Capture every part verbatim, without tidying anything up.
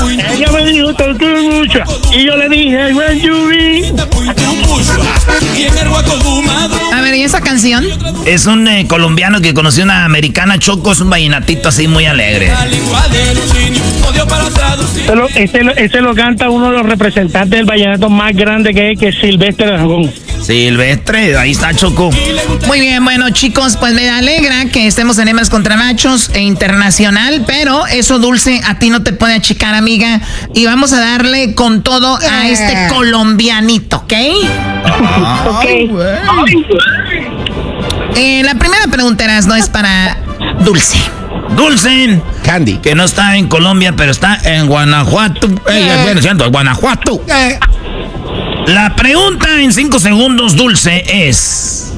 Ella me dijo tanto mucho y yo le dije, when you be. A ver, ¿y esa canción? Es un eh, colombiano que conoció una americana, Choco, es un vallenatito así muy alegre. Ese lo, ese, lo, ese lo canta uno de los representantes del vallenato más grande que es, que es Silvestre Dangond. Silvestre, ahí está, Choco. Muy bien, bueno, chicos, pues me alegra que estemos en Hembras contra Machos e internacional, pero eso, Dulce, a ti no te puede achicar, amiga. Y vamos a darle con todo a este colombianito, ¿ok? Ok. Eh, la primera pregunta, Erasno, es para Dulce. Dulce. Candy. Que no está en Colombia, pero está en Guanajuato. Eh, bueno, siento, Guanajuato. Eh. La pregunta en cinco segundos, Dulce, es...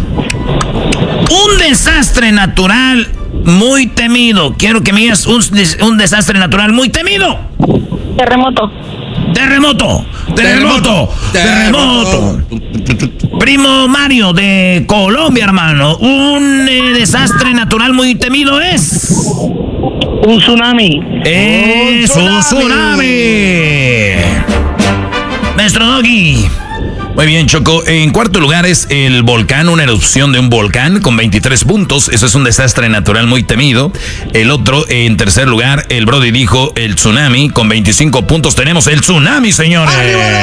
un desastre natural muy temido. Quiero que me digas un, un desastre natural muy temido. Terremoto. Terremoto. Terremoto. Terremoto. Terremoto. Primo Mario de Colombia, hermano. Un eh, desastre natural muy temido es... un tsunami. Es un tsunami. Maestro Doggy. Muy bien, Choco. En cuarto lugar es el volcán, una erupción de un volcán con veintitrés puntos. Eso es un desastre natural muy temido. El otro, en tercer lugar, el Brody dijo el tsunami con veinticinco puntos. Tenemos el tsunami, señores.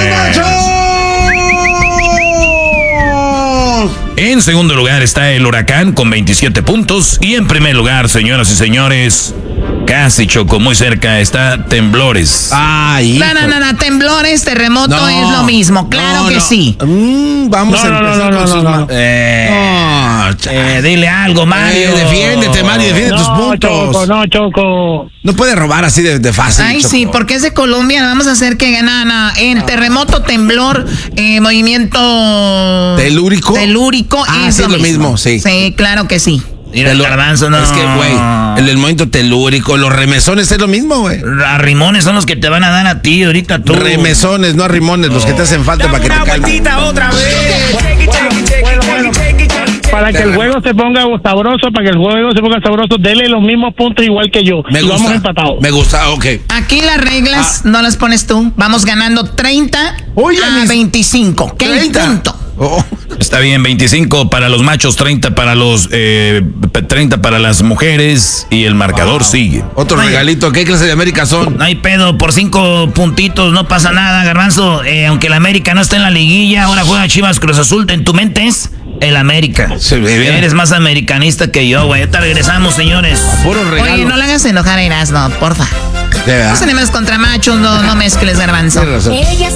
En segundo lugar está el huracán con veintisiete puntos. Y en primer lugar, señoras y señores, casi, Choco, muy cerca, está temblores. Ay, no, no, no, no, temblores, terremoto no, es lo mismo, claro no, que no. sí. Mm, vamos no, a empezar no, no, con no, sus... No, no. Eh, oh, eh, dile algo, Mario. Eh, defiéndete, Mario, defiende no, tus puntos. Choco, no, Choco. No puede robar así de, de fácil, Ay, Choco. sí, porque es de Colombia, vamos a hacer que gana no, el terremoto, temblor, eh, movimiento... ¿Telúrico? Telúrico, ah, es sí, lo, lo mismo. mismo, sí. Sí, claro que sí. Mira, el garbanzo no. Es que, güey, el, el movimiento telúrico, los remesones es lo mismo, güey. Arrimones son los que te van a dar a ti ahorita tú. Remesones, no arrimones, oh. los que te hacen falta para que te calmen. Otra vez. Bueno, bueno, bueno. Para que el juego se ponga sabroso, para que el juego se ponga sabroso, dele los mismos puntos igual que yo. Me y gusta, vamos empatados. Me gusta, ok. Aquí las reglas ah. no las pones tú. Vamos ganando treinta Oye, a mis... veinticinco. ¿Qué treinta punto? Oh. Está bien, veinticinco para los machos, treinta para los eh, treinta para las mujeres y el marcador wow. sigue. Otro no regalito, ¿qué clase de América son? No hay pedo, por cinco puntitos no pasa nada, Garbanzo. Eh, aunque el América no está en la liguilla, ahora juega Chivas Cruz Azul, en tu mente es el América. Se ve bien. Eres más americanista que yo, güey. Ahorita regresamos, señores. Puro regalo. Oye, no le hagas enojar a Erasno, porfa. ¿De verdad? No tenemos contra machos, no, no mezcles, Garbanzo. Ella